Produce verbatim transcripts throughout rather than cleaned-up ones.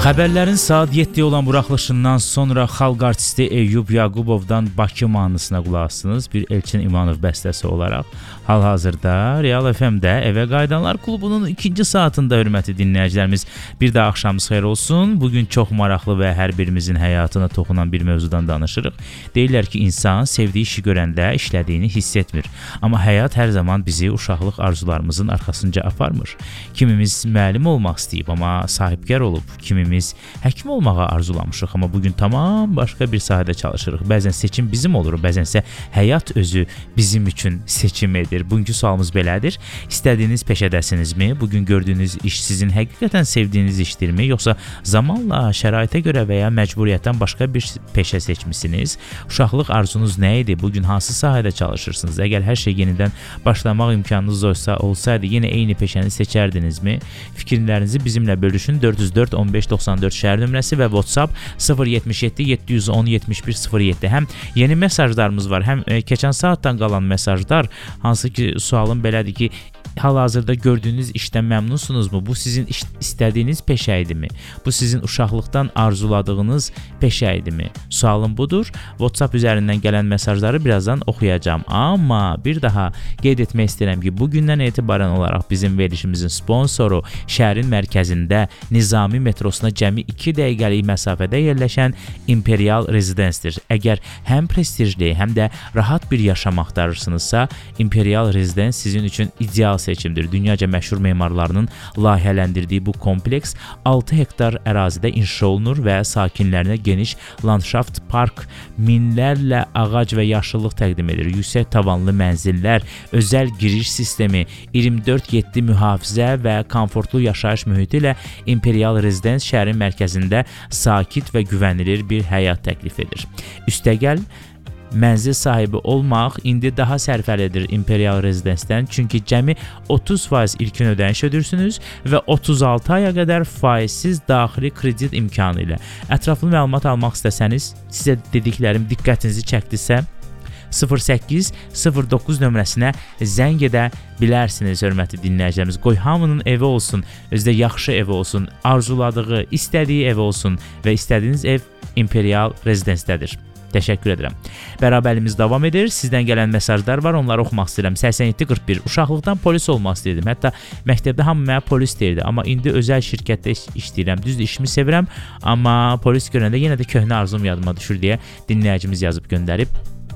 Xəbərlərin saat yeddiyə olan buraxılışından sonra xalq artisti Eyyub Yaqubovdan Bakı mahnısına qulaq asdınız. Bir Elçin İmanov bəstəsi olaraq. Hal-hazırda Real F M-də Evə Qayıdanlar klubunun ikinci saatında hörmətli dinləyicilərimiz, bir də axşamınız xeyir olsun. Bugün çox maraqlı və hər birimizin həyatına toxunan bir mövzudan danışırıq. Deyirlər ki, insan sevdiyi işi görəndə işlədiyini hiss etmir. Amma həyat hər zaman bizi uşaqlıq arzularımızın arxasınca aparmır. Kimimiz müəllim olmaq istəyib, amma sahibkar olub. Kimimiz həkim olmağa arzulamışıq, amma bugün tamam başqa bir sahədə çalışırıq. Bəzən seçim bizim olur, bəzənsə həyat özü bizim üçün seçim edir. Bugünkü sualımız belədir. İstədiyiniz peşədəsinizmi? Bugün gördüyünüz iş sizin həqiqətən sevdiyiniz işdirmi? Yoxsa zamanla, şəraitə görə və ya məcburiyyətdən başqa bir peşə seçmisiniz? Uşaqlıq arzunuz nə idi? Bugün hansı sahədə çalışırsınız? Əgər hər şey yenidən başlamaq imkanınız olsa, olsaydı, yenə eyni peşəni seçərdinizmi? Fikirlərinizi bizimlə bölüşün. dörd yüz dörd on beş doxsan dörd şəhər nömrəsi və WhatsApp sıfır yetmiş yeddi yeddi yüz on yetmiş bir sıfır yeddi. Həm yeni mesajlarımız var, həm e, keçən saatdan qalan mesajlar. Hansı ki, sualım belədir ki, hal-hazırda gördüyünüz işdən məmnunsunuzmu? Bu sizin iş, istədiyiniz peşə idimi? Bu sizin uşaqlıqdan arzuladığınız peşə idimi? Sualım budur. WhatsApp üzərindən gələn mesajları birazdan oxuyacağam. Amma bir daha qeyd etmək istəyirəm ki, bugündən etibarən olaraq bizim verilişimizin sponsoru şəhərin mərkəzində Nizami metrosuna cəmi iki dəqiqəlik məsafədə yerləşən Imperial Residence-dir. Əgər həm prestijli, həm də rahat bir yaşam axtarırsınızsa, Imperial Residence sizin üçün ideal seçimdir. Dünyaca məşhur memarlarının layihələndirdiyi bu kompleks altı hektar ərazidə inşa olunur və sakinlərinə geniş landşaft park, minlərlə ağac və yaşıllıq təqdim edir. Yüksək tavanlı mənzillər, özəl giriş sistemi, iyirmi dörd yeddi mühafizə və komfortlu yaşayış mühiti ilə Imperial Residence şəhərin mərkəzində sakit və güvənilir bir həyat təklif edir. Üstəgəl, mənzil sahibi olmaq indi daha sərfəlidir Imperial Residence-dən, çünki cəmi otuz faiz ilkin ödəniş ödürsünüz və otuz altı aya qədər faizsiz daxili kredit imkanı ilə. Ətraflı məlumat almaq istəsəniz, sizə dediklərim diqqətinizi çəkdirsə, sıfır səkkiz sıfır doqquz nömrəsinə zəng edə bilərsiniz, hörmətli dinləyicilərimiz. Qoy hamının evi olsun, özdə yaxşı evi olsun, arzuladığı, istədiyi evi olsun və istədiyiniz ev Imperial Residence-dədir. Təşəkkür edirəm. Bərabərliyimiz davam edir. Sizdən gələn mesajlar var, onları oxumaq istəyirəm. səksən yeddi qırx bir. Uşaqlıqdan polis olmaq istəyirdim. Hətta məktəbdə hamı mənə polis deyirdi. Amma indi özəl şirkətdə iş, işləyirəm. Düzdür, işimi sevirəm, amma polis görəndə yenə də köhnə arzum yadıma düşür deyə dinləyicimiz yazıb göndərib.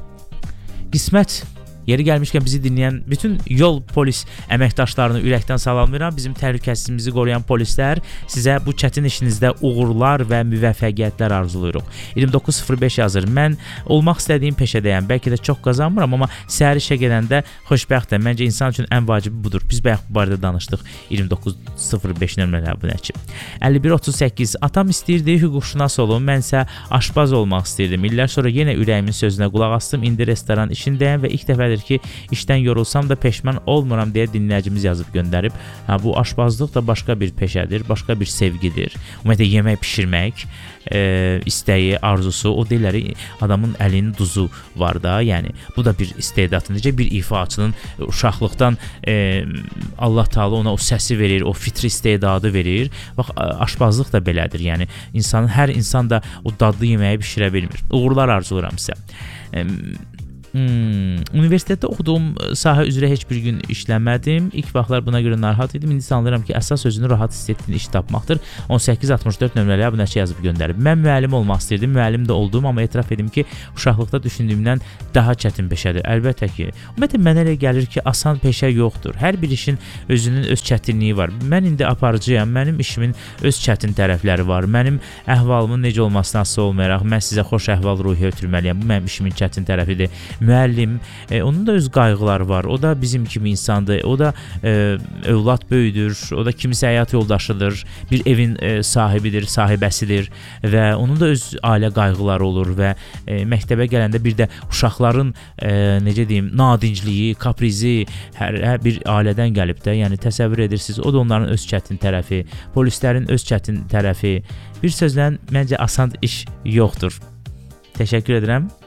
Qismət, yeri gəlmişkən bizi dinləyən bütün yol polis əməkdaşlarını ürəkdən salamlayıram. Bizim təhlükəsizliyimizi qoruyan polislər, sizə bu çətin işinizdə uğurlar və müvəffəqiyyətlər arzulayırıq. iyirmi doqquz sıfır beş yazır. Mən olmaq istədiyim peşədəyəm. Bəlkə də çox qazanmıram, amma səhər işə gedəndə xoşbəxtəm. Məncə insan üçün ən vacibi budur. Biz bayaq bu barədə danışdıq. iyirmi doqquz sıfır beş nömrəli abunəçi. əlli bir otuz səkkiz. Atam istəyirdi hüquqşünas olum, mən isə aşpaz olmaq istəyirdim. İllər sonra yenə ürəyimin sözünə qulaq asdım. İndi restoran işindəyəm və ilk dəfədir ki, işdən yorulsam da peşman olmuram deyə dinləyicimiz yazıb göndərib. Ha, bu aşpazlıq da başqa bir peşədir, başqa bir sevgidir. Ümumiyyətlə yemək bişirmək e, istəyi, arzusu, o deyirlər adamın əlinin duzu var da, yəni bu da bir istedad. Necə bir ifaçının uşaqlıqdan e, Allah Taala ona o səsi verir, o fitri istedadı verir. Bax, aşpazlıq da belədir. Yəni insanın hər insan da o dadlı yeməyi bişirə bilmir. Uğurlar arzulayıram sizə. E, Hmm, universitetdə oxuduğum sahə üzrə heç bir gün işləmədim. İlk vaxtlar buna görə narahat idim. İndi sanıram ki, əsas özünü rahat hiss etdiyin iş tapmaqdır. on səkkiz altmış dörd nömrəli abunəçi yazıb göndərib. Mən müəllim olmaq istirdim, müəllim də oldum, amma etiraf edim ki, uşaqlıqda düşündüyümdən daha çətin peşədir. Əlbəttə ki, ümumiyyətlə mənə elə gəlir ki, asan peşə yoxdur. Hər bir işin özünün öz çətinliyi var. Mən indi aparıcıyam, mənim işimin öz çətin tərəfləri var. Mənim əhvalımın necə olmasına asılı olmayaraq, mən sizə xoş əhval-ruhiyyə ötürməliyəm. Bu mənim işimin çətin tərəfidir. Müəllim, e, onun da öz qayğıları var. O da bizim kimi insandır. O da e, övlad böyüdür. O da kimisə həyat yoldaşıdır. Bir evin e, sahibidir, sahibəsidir və onun da öz ailə qayğıları olur və e, məktəbə gələndə bir də uşaqların e, necə deyim, nadincliyi, kaprizi hər, hər bir ailədən gəlib də. Yəni təsəvvür edirsiniz, o da onların öz çətin tərəfi, polislərin öz çətin tərəfi. Bir sözlə məncə asan iş yoxdur. Təşəkkür edirəm.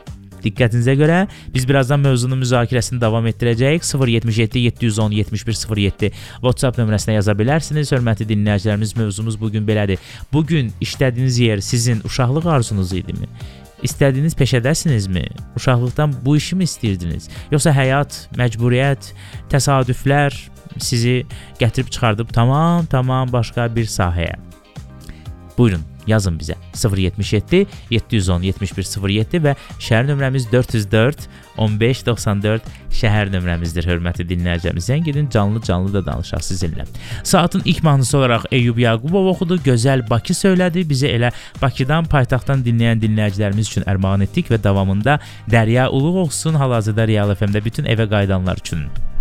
Diqqətinizə görə biz birazdan mövzunun müzakirəsini davam etdirəcəyik. sıfır yeddi yeddi yeddi yüz on yetmiş bir sıfır yeddi WhatsApp nömrəsinə yaza bilərsiniz. Hörmətli dinləyicilərimiz, mövzumuz bugün belədir. Bugün işlədiyiniz yer sizin uşaqlıq arzunuz idimi? İstədiyiniz peşədəsinizmi? Uşaqlıqdan bu işi mi istəyirdiniz? Yoxsa həyat, məcburiyyət, təsadüflər sizi gətirib çıxardıb tamam, tamam başqa bir sahəyə? Buyurun, yazın bizə. sıfır yeddi yeddi yeddi yüz on yetmiş bir sıfır yeddi və şəhər nömrəmiz dörd yüz dörd on beş doxsan dörd şəhər nömrəmizdir, hörmətli dinləyicilərimiz. Zəng edin, canlı-canlı da danışaq sizinlə. Saatın ilk mahnısı olaraq Eyyub Yaqubov oxudu, Gözəl Bakı söylədi. Bizi elə Bakıdan, paytaxtdan dinləyən dinləyicilərimiz üçün ərmağan etdik və davamında Dərya Uluq olsun, hal-hazırda Real F M-də bütün evə qayıdanlar üçün.